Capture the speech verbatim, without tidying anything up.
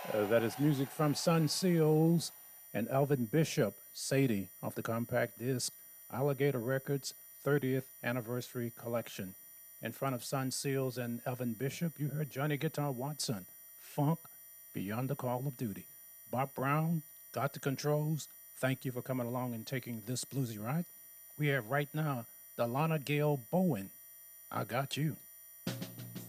Uh, that is music from Sun Seals and Elvin Bishop, Sadie, off the compact disc Alligator Records thirtieth Anniversary Collection. In front of Sun Seals and Elvin Bishop, you heard Johnny Guitar Watson, Funk, Beyond the Call of Duty. Bob Brown, Got the Controls. Thank you for coming along and taking this bluesy ride. We have right now Delana Gale Bowen, I Got You.